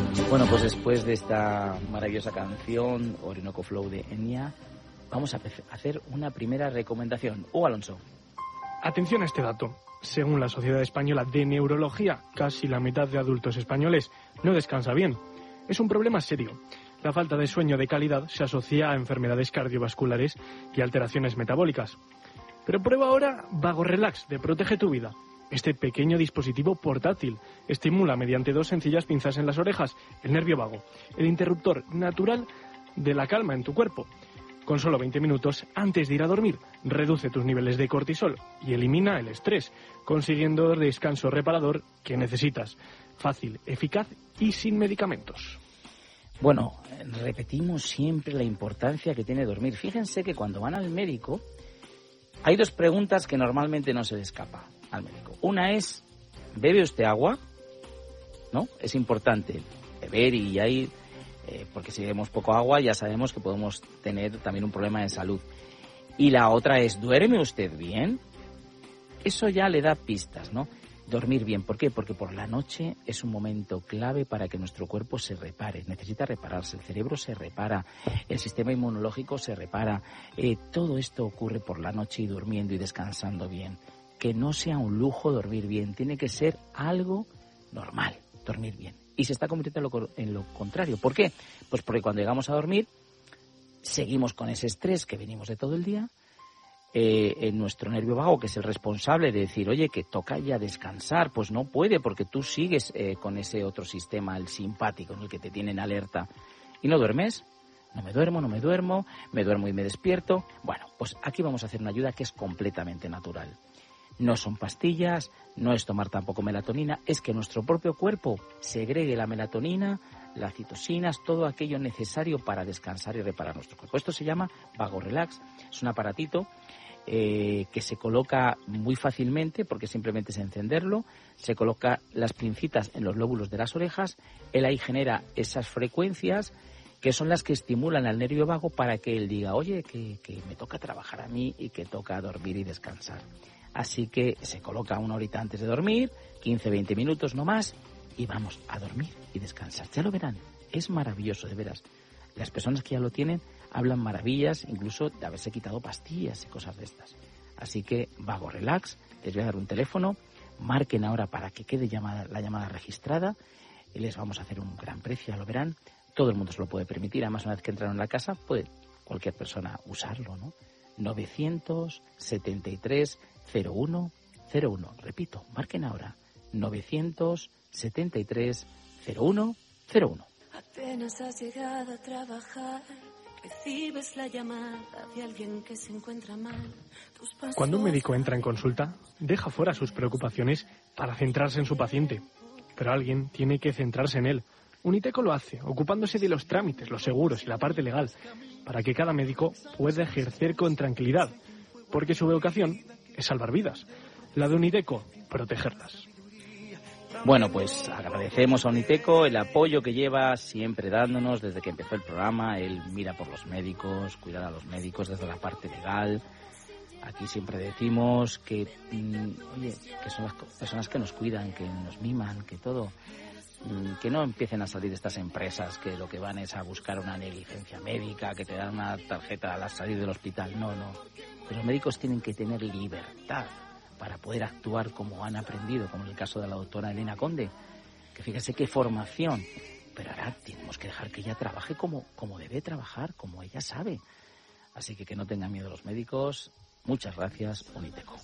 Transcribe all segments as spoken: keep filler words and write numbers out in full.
Bueno, pues después de esta maravillosa canción, Orinoco Flow de Enya, vamos a hacer una primera recomendación. Hugo Alonso. Atención a este dato. Según la Sociedad Española de Neurología, casi la mitad de adultos españoles no descansa bien. Es un problema serio. La falta de sueño de calidad se asocia a enfermedades cardiovasculares y alteraciones metabólicas. Pero prueba ahora Vago Relax de Protege tu Vida. Este pequeño dispositivo portátil estimula mediante dos sencillas pinzas en las orejas el nervio vago, el interruptor natural de la calma en tu cuerpo. Con solo veinte minutos antes de ir a dormir, reduce tus niveles de cortisol y elimina el estrés, consiguiendo el descanso reparador que necesitas. Fácil, eficaz y sin medicamentos. Bueno, repetimos siempre la importancia que tiene dormir. Fíjense que cuando van al médico, hay dos preguntas que normalmente no se le escapa al médico. Una es, ¿bebe usted agua? ¿No? Es importante beber y hay, eh, porque si bebemos poco agua ya sabemos que podemos tener también un problema de salud. Y la otra es, ¿duerme usted bien? Eso ya le da pistas, ¿no? Dormir bien. ¿Por qué? Porque por la noche es un momento clave para que nuestro cuerpo se repare. Necesita repararse. El cerebro se repara. El sistema inmunológico se repara. Eh, todo esto ocurre por la noche y durmiendo y descansando bien. Que no sea un lujo dormir bien. Tiene que ser algo normal, dormir bien. Y se está convirtiendo en lo, en lo contrario. ¿Por qué? Pues porque cuando llegamos a dormir, seguimos con ese estrés que venimos de todo el día. Eh, en nuestro nervio vago, que es el responsable de decir, oye, que toca ya descansar, pues no puede porque tú sigues eh, con ese otro sistema, el simpático, en el que te tienen alerta. ¿Y no duermes? No me duermo, no me duermo, me duermo y me despierto. Bueno, pues aquí vamos a hacer una ayuda que es completamente natural. No son pastillas, no es tomar tampoco melatonina, es que nuestro propio cuerpo segregue la melatonina, las citosinas, todo aquello necesario para descansar y reparar nuestro cuerpo. Esto se llama Vago Relax, es un aparatito Eh, que se coloca muy fácilmente porque simplemente es encenderlo, se coloca las pincitas en los lóbulos de las orejas, él ahí genera esas frecuencias que son las que estimulan al nervio vago para que él diga, oye, que, que me toca trabajar a mí y que toca dormir y descansar. Así que se coloca una horita antes de dormir, quince a veinte minutos no más, y vamos a dormir y descansar. Ya lo verán, es maravilloso, de veras. Las personas que ya lo tienen hablan maravillas, incluso de haberse quitado pastillas y cosas de estas. Así que Vago Relax, les voy a dar un teléfono, marquen ahora para que quede llamada, la llamada registrada, y les vamos a hacer un gran precio, ya lo verán. Todo el mundo se lo puede permitir, además una vez que entraron en la casa puede cualquier persona usarlo, ¿no? novecientos setenta y tres cero uno cero uno, repito, marquen ahora, novecientos setenta y tres cero uno cero uno. Apenas has llegado a trabajar, recibes la llamada de alguien que se encuentra mal. Cuando un médico entra en consulta, deja fuera sus preocupaciones para centrarse en su paciente. Pero alguien tiene que centrarse en él. Uniteco lo hace, ocupándose de los trámites, los seguros y la parte legal, para que cada médico pueda ejercer con tranquilidad, porque su vocación es salvar vidas. La de Uniteco, protegerlas. Bueno, pues agradecemos a Uniteco el apoyo que lleva siempre dándonos desde que empezó el programa. Él mira por los médicos, cuidar a los médicos desde la parte legal. Aquí siempre decimos que, mmm, oye, que son las personas que nos cuidan, que nos miman, que todo, mmm, que no empiecen a salir estas empresas que lo que van es a buscar una negligencia médica, que te dan una tarjeta al salir del hospital. No, no. Los médicos tienen que tener libertad para poder actuar como han aprendido, como en el caso de la doctora Elena Conde, que fíjese qué formación, pero ahora tenemos que dejar que ella trabaje como, como debe trabajar, como ella sabe. Así que que no tengan miedo los médicos. Muchas gracias, Uniteco.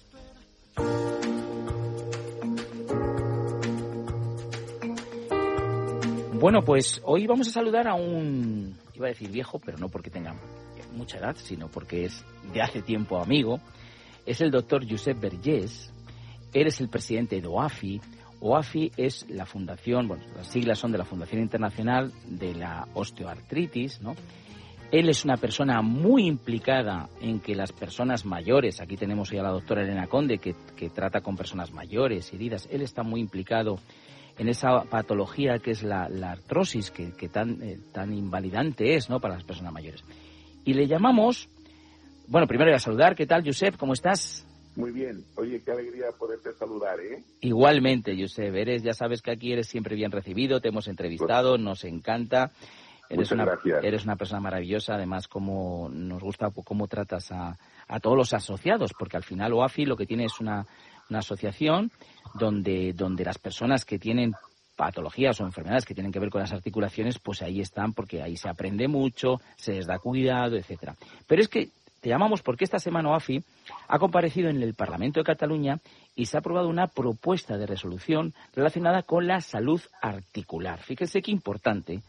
Bueno, pues hoy vamos a saludar a un, iba a decir viejo, pero no porque tenga mucha edad, sino porque es de hace tiempo amigo. Es el doctor Josep Vergés. Él es el presidente de O A F I. O A F I es la fundación, bueno, las siglas son de la Fundación Internacional de la Osteoartritis, ¿no? Él es una persona muy implicada en que las personas mayores, aquí tenemos hoy a la doctora Elena Conde, que, que trata con personas mayores, heridas, él está muy implicado en esa patología que es la, la artrosis, que, que tan, eh, tan invalidante es, ¿no?, para las personas mayores. Y le llamamos... Bueno, primero voy a saludar. ¿Qué tal, Josep? ¿Cómo estás? Muy bien. Oye, qué alegría poderte saludar, ¿eh? Igualmente, Josep. Eres, ya sabes que aquí eres siempre bien recibido, te hemos entrevistado, nos encanta. Eres Muchas una, gracias. eres una persona maravillosa, además como nos gusta cómo tratas a, a todos los asociados, porque al final O A F I lo que tiene es una, una asociación donde, donde las personas que tienen patologías o enfermedades que tienen que ver con las articulaciones, pues ahí están, porque ahí se aprende mucho, se les da cuidado, etcétera. Pero es que te llamamos porque esta semana O A F I ha comparecido en el Parlamento de Cataluña y se ha aprobado una propuesta de resolución relacionada con la salud articular. Fíjese qué importante.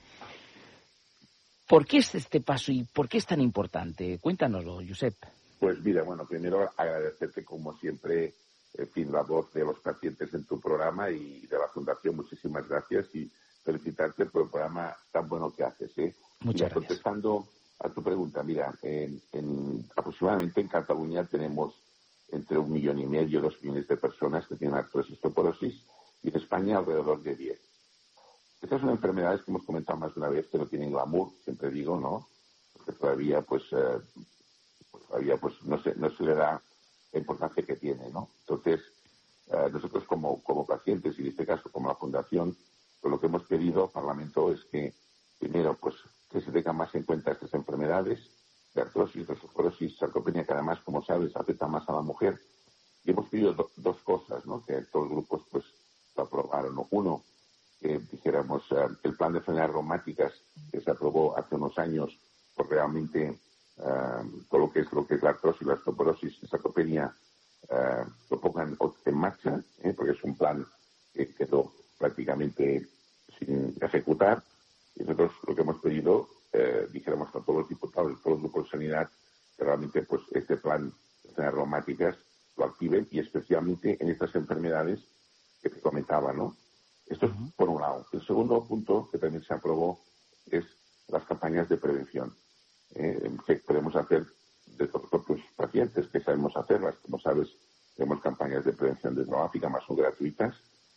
¿Por qué es este paso y por qué es tan importante? Cuéntanoslo, Josep. Pues mira, bueno, primero agradecerte como siempre, en fin, la voz de los pacientes en tu programa y de la Fundación. Muchísimas gracias y felicitarte por el programa tan bueno que haces, ¿eh? Muchas mira, gracias. Contestando a tu pregunta, mira, en, en, aproximadamente en Cataluña tenemos entre un millón y medio, dos millones de personas que tienen artrosis osteoporosis y en España alrededor de diez. Estas son enfermedades que hemos comentado más de una vez que no tienen glamour, siempre digo, ¿no? Porque todavía, pues, eh, pues todavía, pues, no se, no se le da la importancia que tiene, ¿no? Entonces, eh, nosotros como, como pacientes, y en este caso como la Fundación, pues lo que hemos pedido al Parlamento es que, primero, pues, que se tengan más en cuenta estas enfermedades de artrosis, de osteoporosis, sarcopenia, que además, como sabes, afecta más a la mujer. Y hemos pedido do, dos cosas, ¿no? Que todos los grupos, pues, lo aprobaron, ¿no? Uno, que dijéramos, eh, el plan de enfermedades reumáticas que se aprobó hace unos años, pues realmente eh, todo lo que es lo que es la artrosis, la osteoporosis, la sarcopenia, eh, lo pongan en marcha, ¿eh? Porque es un plan que quedó prácticamente sin ejecutar. Y nosotros lo que hemos pedido, eh, dijéramos a todos los diputados, a todos los grupos de sanidad, que realmente pues este plan de enfermedades reumáticas lo activen y especialmente en estas enfermedades que te comentaba, ¿no? Esto es por un lado. El segundo punto que también se aprobó es las campañas de prevención, eh, que podemos hacer de todos los propios pacientes, que sabemos hacerlas. Como sabes, tenemos campañas de prevención desmográfica, más son gratuitas.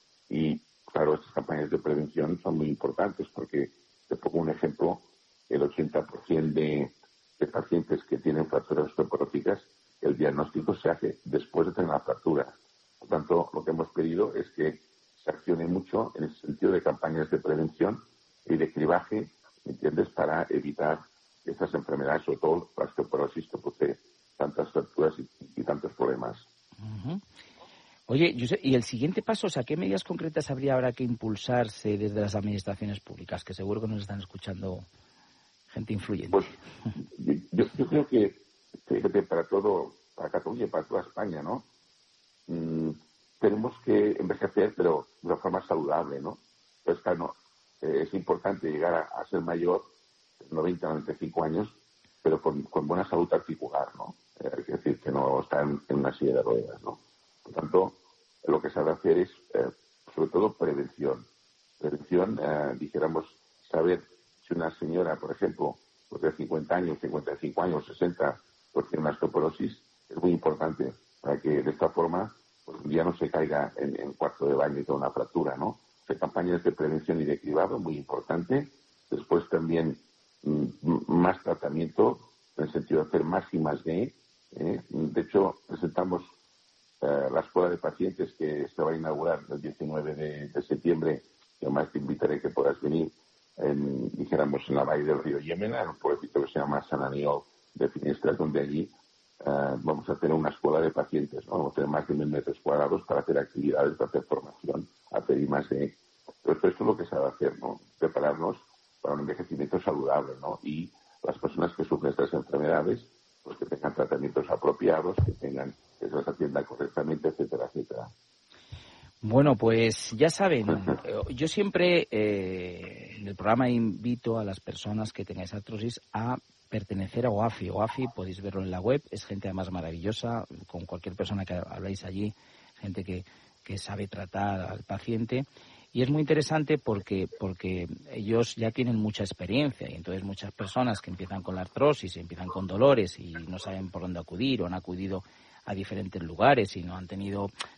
Y, claro, estas campañas de prevención son muy importantes porque, te pongo un ejemplo, el ochenta por ciento de, de pacientes que tienen fracturas osteoporóticas, el diagnóstico se hace después de tener la fractura. Por tanto, lo que hemos pedido es que se accione mucho en el sentido de campañas de prevención y de cribaje, ¿entiendes?, para evitar estas enfermedades, sobre todo la osteoporosis, que posee tantas fracturas y, y tantos problemas. Uh-huh. Oye, Josep, ¿y el siguiente paso? O sea, ¿qué medidas concretas habría ahora que impulsarse desde las administraciones públicas? Que seguro que nos están escuchando gente influyente. Pues yo, yo creo que, fíjate, para todo, para Cataluña y para toda España, ¿no? Mm, tenemos que envejecer, pero de una forma saludable, ¿no? Pues claro, no, eh, es importante llegar a, a ser mayor, noventa, noventa y cinco años, pero con, con buena salud articular, ¿no? Eh, es decir, que no está en, en una silla de ruedas, ¿no? Por tanto, lo que se ha de hacer es, eh, sobre todo, prevención. Prevención, eh, dijéramos, saber si una señora, por ejemplo, pues de cincuenta años, cincuenta y cinco años, sesenta, pues tiene una osteoporosis, es muy importante para que de esta forma pues un día no se caiga en, en cuarto de baño y toda una fractura, ¿no? O sea, campañas de prevención y de cribado, muy importante. Después también m- más tratamiento, en el sentido de hacer más y más de. ¿eh? De hecho, presentamos eh, la escuela de pacientes que se va a inaugurar el diecinueve de, de septiembre, y además te invitaré que puedas venir, en, dijéramos, en la Valle del Río Yémena, en un pueblecito que se llama San Aniol de Finestras, donde allí Uh, vamos a tener una escuela de pacientes, ¿no? Vamos a tener más de mil metros cuadrados para hacer actividades, para hacer formación, hacer I más D. Pero esto es lo que se ha de hacer, ¿no? Prepararnos para un envejecimiento saludable, ¿no? Y las personas que sufren estas enfermedades, pues que tengan tratamientos apropiados, que tengan, que se las atiendan correctamente, etcétera, etcétera. Bueno, pues ya saben, yo siempre eh, en el programa invito a las personas que tengáis artrosis a pertenecer a O A F I. O A F I, podéis verlo en la web, es gente además maravillosa, con cualquier persona que habláis allí, gente que, que sabe tratar al paciente. Y es muy interesante porque, porque ellos ya tienen mucha experiencia y entonces muchas personas que empiezan con la artrosis, empiezan con dolores y no saben por dónde acudir o han acudido a diferentes lugares y no han tenido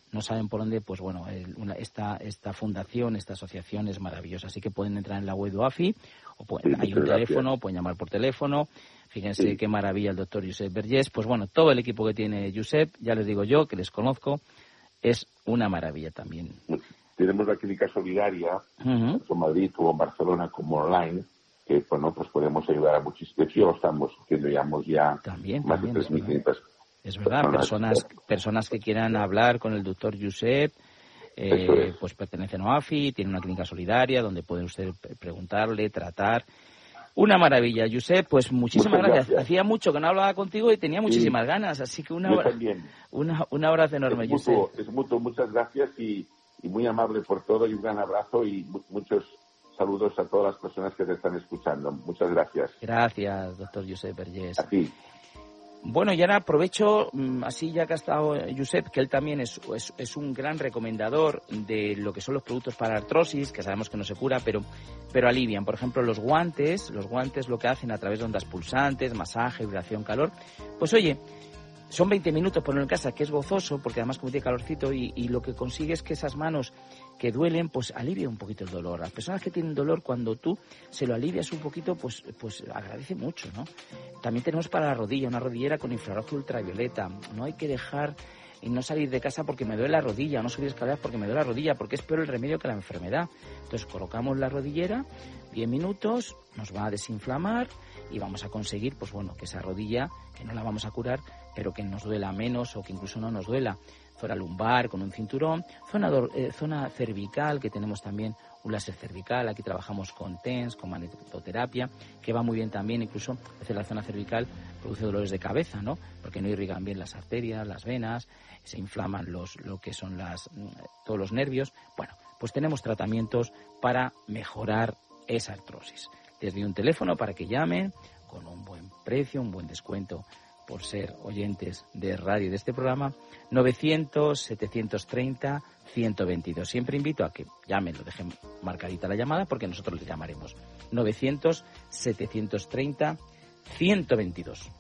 no saben por dónde, pues bueno, el, una, esta esta fundación, esta asociación es maravillosa. Así que pueden entrar en la web de O A F I, o pueden, Sí, hay un gracias. teléfono, pueden llamar por teléfono. Fíjense Sí. qué maravilla el doctor Josep Vergés. Pues bueno, todo el equipo que tiene Josep, ya les digo yo, que les conozco, es una maravilla también. Tenemos la clínica solidaria, Uh-huh. tanto en Madrid o en Barcelona como online, que bueno, pues podemos ayudar a muchísimos. De hecho, ya lo estamos haciendo, llevamos ya También, más también, de es tres mil quinientas Es verdad, personas personas que quieran hablar con el doctor Josep, eh, Eso es. pues pertenecen a O A F I, tiene una clínica solidaria donde puede usted preguntarle, tratar. Una maravilla, Josep, pues muchísimas Muchas gracias. gracias. Hacía mucho que no hablaba contigo y tenía muchísimas ganas, así que una Yo hora, también. una, un abrazo enorme, Es mutuo, Josep. es mutuo. Muchas gracias y, y muy amable por todo y un gran abrazo y mu- muchos saludos a todas las personas que te están escuchando. Muchas gracias. Gracias, doctor Josep Vergés. A ti. Bueno, y ahora aprovecho, mm, así ya que ha estado eh, Josep, que él también es, es, es un gran recomendador de lo que son los productos para artrosis, que sabemos que no se cura, pero, pero alivian. Por ejemplo, los guantes, los guantes lo que hacen a través de ondas pulsantes, masaje, vibración, calor. Pues oye, son veinte minutos ponerlo en casa, que es gozoso, porque además como tiene calorcito, y, y lo que consigue es que esas manos que duelen, pues alivia un poquito el dolor. Las personas que tienen dolor, cuando tú se lo alivias un poquito, pues, pues agradece mucho, ¿no? También tenemos para la rodilla, una rodillera con infrarrojo ultravioleta. No hay que dejar y no salir de casa porque me duele la rodilla, no subir escaleras porque me duele la rodilla, porque es peor el remedio que la enfermedad. Entonces colocamos la rodillera, diez minutos, nos va a desinflamar y vamos a conseguir, pues bueno, que esa rodilla, que no la vamos a curar, pero que nos duela menos o que incluso no nos duela. Zona lumbar con un cinturón, zona, do, eh, zona cervical, que tenemos también un láser cervical, aquí trabajamos con T E N S, con magnetoterapia, que va muy bien también, incluso a veces la zona cervical produce dolores de cabeza, ¿no? Porque no irrigan bien las arterias, las venas, se inflaman los, lo que son las, todos los nervios. Bueno, pues tenemos tratamientos para mejorar esa artrosis. Les doy un teléfono para que llamen con un buen precio, un buen descuento por ser oyentes de radio de este programa, novecientos, setecientos treinta, ciento veintidós. Siempre invito a que llamen, lo dejen marcadita la llamada porque nosotros les llamaremos. novecientos, setecientos treinta, ciento veintidós.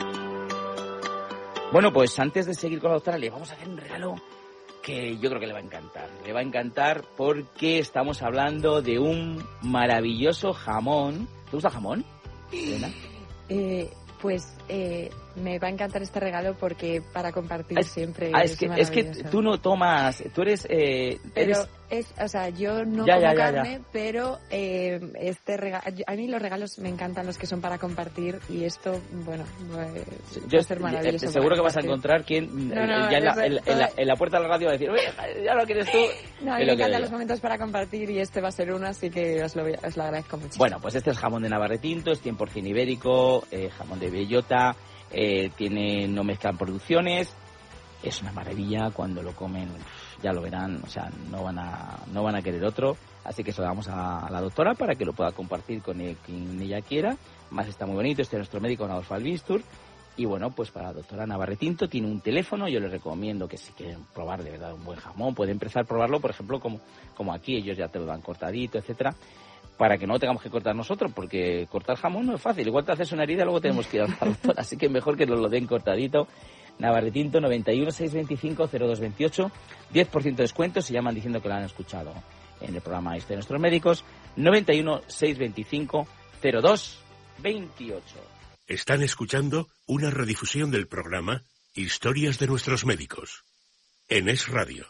Bueno, pues antes de seguir con la doctora, le vamos a hacer un regalo que yo creo que le va a encantar. Le va a encantar porque estamos hablando de un maravilloso jamón. ¿Te gusta el jamón, Elena? Eh, pues eh, me va a encantar este regalo porque para compartir Es, siempre ah, es, es, que, es que tú no tomas, tú eres... Eh, pero eres... es, o sea, yo no ya, como ya, ya, carne, ya. pero eh, este regalo, a mí los regalos me encantan los que son para compartir y esto, bueno, pues, yo va a ser maravilloso. Eh, seguro que vas a compartir. encontrar quien no, no, ya en la, eso, en, en, la, en la puerta de la radio va a decir, oye, ya lo quieres tú. No, a mí me encantan los momentos para compartir y este va a ser uno, así que os lo, voy, os lo agradezco muchísimo. Bueno, pues este es jamón de Navarretinto, es cien por ciento ibérico, eh, jamón de bellota, eh, tiene, no mezclan producciones, es una maravilla cuando lo comen, ya lo verán, o sea, no van a no van a querer otro, así que se lo damos a, a la doctora para que lo pueda compartir con el, quien ella quiera. Más está muy bonito, este es nuestro médico Adolfo Albistur. Y bueno, pues para la doctora Navarretinto tiene un teléfono, yo les recomiendo que si quieren probar de verdad un buen jamón, pueden empezar a probarlo, por ejemplo, como, como aquí, ellos ya te lo dan cortadito, etcétera, para que no tengamos que cortar nosotros, porque cortar jamón no es fácil, igual te haces una herida, luego tenemos que ir a la doctora, así que mejor que nos lo den cortadito. Navarretinto, noventa y uno, seiscientos veinticinco, cero dos veintiocho, diez por ciento de descuento si llaman diciendo que lo han escuchado en el programa este de nuestros médicos, noventa y uno, seiscientos veinticinco, cero dos veintiocho. Están escuchando una redifusión del programa Historias de nuestros médicos, en Es Radio.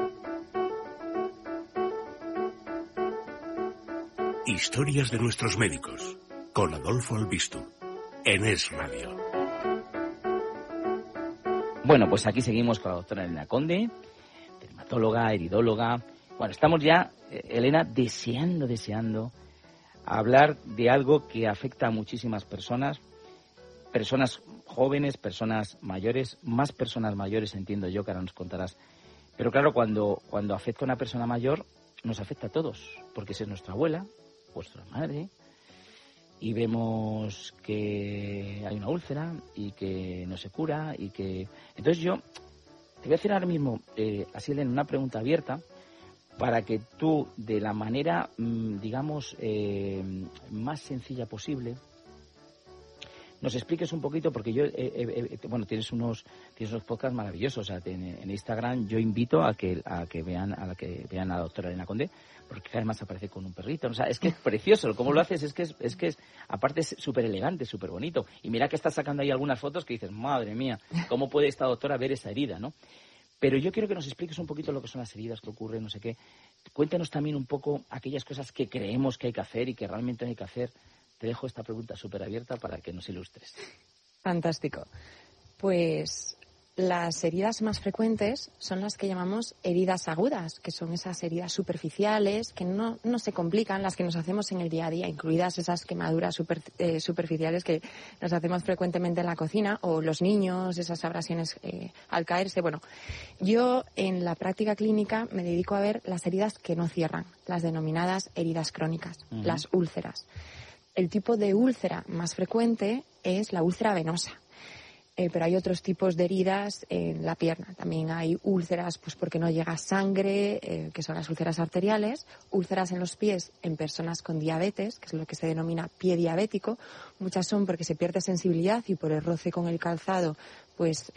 Historias de nuestros médicos, con Adolfo Albistur, en Es Radio. Bueno, pues aquí seguimos con la doctora Elena Conde, dermatóloga, heridóloga. Bueno, estamos ya, eh, Elena, deseando, deseando hablar de algo que afecta a muchísimas personas, personas jóvenes, personas mayores, más personas mayores, entiendo yo, que ahora nos contarás. Pero claro, cuando, cuando afecta a una persona mayor, nos afecta a todos, porque esa es nuestra abuela, vuestra madre, y vemos que hay una úlcera y que no se cura y que... Entonces yo te voy a hacer ahora mismo, eh, así Elena, una pregunta abierta para que tú, de la manera, mmm, digamos, eh, más sencilla posible, nos expliques un poquito, porque yo, eh, eh, eh, bueno, tienes unos tienes unos podcasts maravillosos, o sea, en, en Instagram yo invito a que a que vean a la que vean a la doctora Elena Conde, porque además aparece con un perrito, o sea, es que es precioso, cómo lo haces, es que es, es que es, aparte es súper elegante, súper bonito, y mira que estás sacando ahí algunas fotos que dices, madre mía, cómo puede esta doctora ver esa herida, ¿no? Pero yo quiero que nos expliques un poquito lo que son las heridas, qué ocurre, no sé qué. Cuéntanos también un poco aquellas cosas que creemos que hay que hacer y que realmente hay que hacer. Te dejo esta pregunta súper abierta para que nos ilustres. Fantástico. Pues las heridas más frecuentes son las que llamamos heridas agudas, que son esas heridas superficiales que no, no se complican, las que nos hacemos en el día a día, incluidas esas quemaduras super, eh, superficiales que nos hacemos frecuentemente en la cocina, o los niños, esas abrasiones eh, al caerse. Bueno, yo en la práctica clínica me dedico a ver las heridas que no cierran, las denominadas heridas crónicas, uh-huh. las úlceras. El tipo de úlcera más frecuente es la úlcera venosa. Eh, pero hay otros tipos de heridas en la pierna. También hay úlceras pues porque no llega sangre, eh, que son las úlceras arteriales, úlceras en los pies en personas con diabetes, que es lo que se denomina pie diabético. Muchas son porque se pierde sensibilidad y por el roce con el calzado pues